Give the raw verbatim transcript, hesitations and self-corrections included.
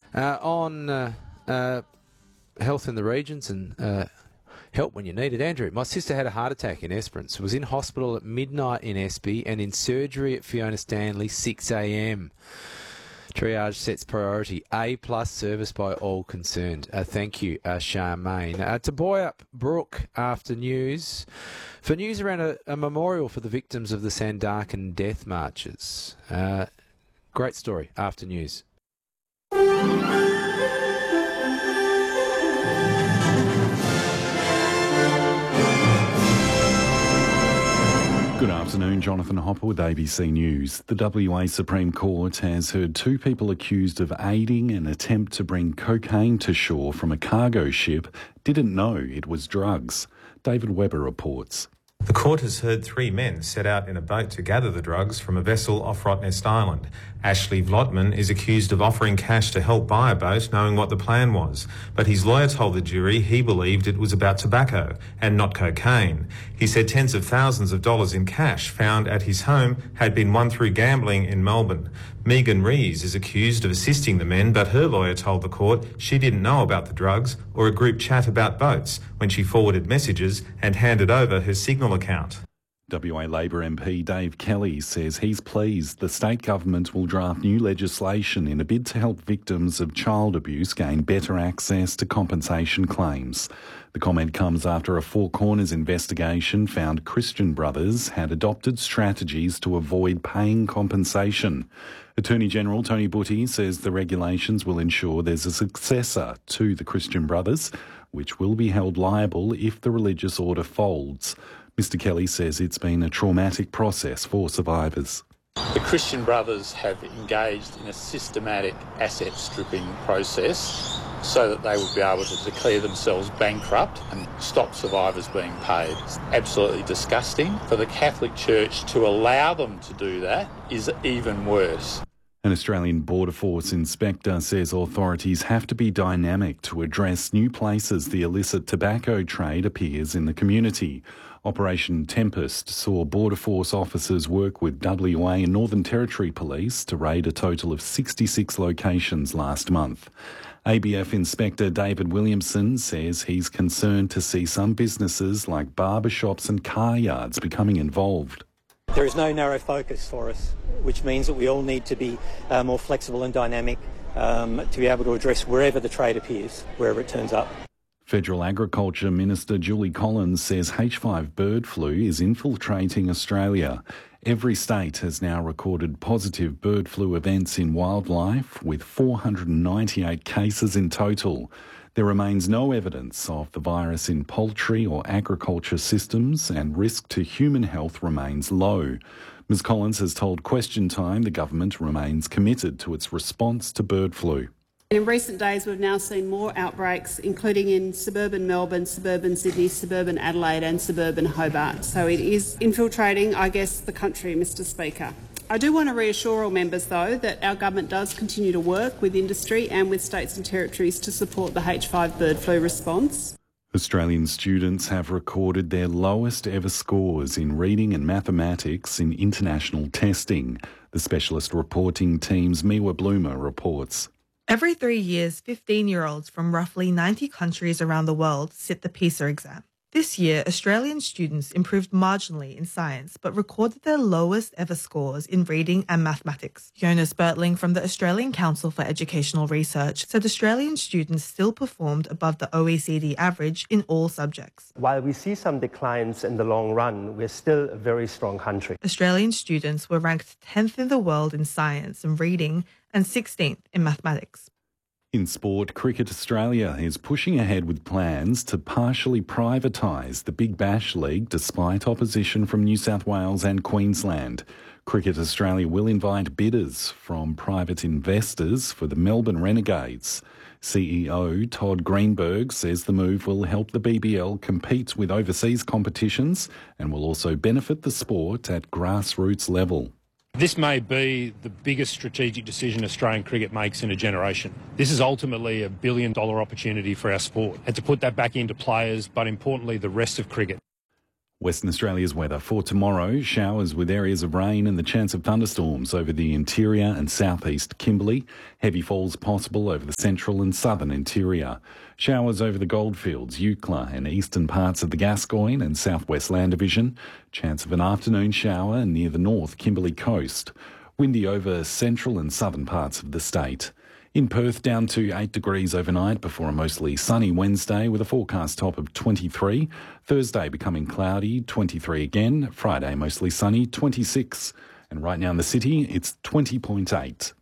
Uh, on uh, uh, health in the regions and uh, help when you need it. Andrew, my sister had a heart attack in Esperance, was in hospital at midnight in Espy and in surgery at Fiona Stanley six a m. Triage sets priority. A plus service by all concerned. Uh, thank you, uh, Charmaine. Uh, to Boyup Brook after news. For news around a, a memorial for the victims of the Sandarkan death marches. Uh, great story after news. Good afternoon, Jonathan Hopper with A B C News. The W A Supreme Court has heard two people accused of aiding an attempt to bring cocaine to shore from a cargo ship didn't know it was drugs. David Webber reports. The court has heard three men set out in a boat to gather the drugs from a vessel off Rottnest Island. Ashley Vlotman is accused of offering cash to help buy a boat, knowing what the plan was. But his lawyer told the jury he believed it was about tobacco and not cocaine. He said tens of thousands of dollars in cash found at his home had been won through gambling in Melbourne. Megan Rees is accused of assisting the men, but her lawyer told the court she didn't know about the drugs or a group chat about boats when she forwarded messages and handed over her Signal account. W A Labor M P Dave Kelly says he's pleased the state government will draft new legislation in a bid to help victims of child abuse gain better access to compensation claims. The comment comes after a Four Corners investigation found Christian Brothers had adopted strategies to avoid paying compensation. Attorney General Tony Butty says the regulations will ensure there's a successor to the Christian Brothers, which will be held liable if the religious order folds. Mister Kelly says it's been a traumatic process for survivors. The Christian Brothers have engaged in a systematic asset stripping process so that they would be able to declare themselves bankrupt and stop survivors being paid. It's absolutely disgusting. For the Catholic Church to allow them to do that is even worse. An Australian Border Force inspector says authorities have to be dynamic to address new places the illicit tobacco trade appears in the community. Operation Tempest saw Border Force officers work with W A and Northern Territory Police to raid a total of sixty-six locations last month. A B F Inspector David Williamson says he's concerned to see some businesses like barbershops and car yards becoming involved. There is no narrow focus for us, which means that we all need to be uh, more flexible and dynamic um, to be able to address wherever the trade appears, wherever it turns up. Federal Agriculture Minister Julie Collins says H five bird flu is infiltrating Australia. Every state has now recorded positive bird flu events in wildlife, with four hundred ninety-eight cases in total. There remains no evidence of the virus in poultry or agriculture systems, and risk to human health remains low. Miz Collins has told Question Time the government remains committed to its response to bird flu. In recent days, we've now seen more outbreaks, including in suburban Melbourne, suburban Sydney, suburban Adelaide and suburban Hobart. So it is infiltrating, I guess, the country, Mister Speaker. I do want to reassure all members, though, that our government does continue to work with industry and with states and territories to support the H five bird flu response. Australian students have recorded their lowest ever scores in reading and mathematics in international testing. The specialist reporting team's Miwa Bloomer reports. Every three years, fifteen-year-olds from roughly ninety countries around the world sit the PISA exam. This year, Australian students improved marginally in science but recorded their lowest ever scores in reading and mathematics. Jonas Bertling from the Australian Council for Educational Research said Australian students still performed above the O E C D average in all subjects. While we see some declines in the long run, we're still a very strong country. Australian students were ranked tenth in the world in science and reading and sixteenth in mathematics. In sport, Cricket Australia is pushing ahead with plans to partially privatise the Big Bash League despite opposition from New South Wales and Queensland. Cricket Australia will invite bidders from private investors for the Melbourne Renegades. C E O Todd Greenberg says the move will help the B B L compete with overseas competitions and will also benefit the sport at grassroots level. This may be the biggest strategic decision Australian cricket makes in a generation. This is ultimately a billion dollar opportunity for our sport, and to put that back into players, but importantly the rest of cricket. Western Australia's weather for tomorrow. Showers with areas of rain and the chance of thunderstorms over the interior and southeast Kimberley. Heavy falls possible over the central and southern interior. Showers over the Goldfields, Eucla and eastern parts of the Gascoyne and southwest Land Division. Chance of an afternoon shower near the north Kimberley coast. Windy over central and southern parts of the state. In Perth, down to eight degrees overnight before a mostly sunny Wednesday with a forecast top of twenty-three. Thursday becoming cloudy, twenty-three again. Friday mostly sunny, twenty-six. And right now in the city, it's twenty point eight.